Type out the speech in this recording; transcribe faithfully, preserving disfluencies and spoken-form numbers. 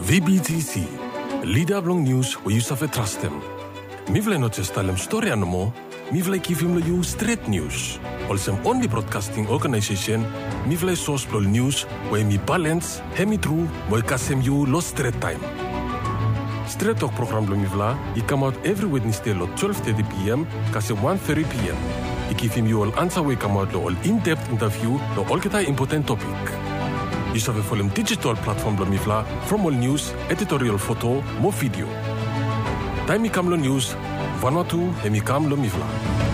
V B T C, leader blong news where you suffer trust them. Mi vle not just tell them story anymore, mi vle give him you straight news. Also, only broadcasting organization, mi vle source blol news where mi balance, hemi true, where kasem you lost straight time. Straight Talk program blong mi vla, it come out every Wednesday at twelve thirty p m, kasem one thirty p m. I give him you all answer where come out all in-depth interview, the all kita important topic. You save for them digital platform blong mi vla, from all news, editorial photo, more video. Time mi kam lo news, Vanuatu, hemi kam lo mi vla.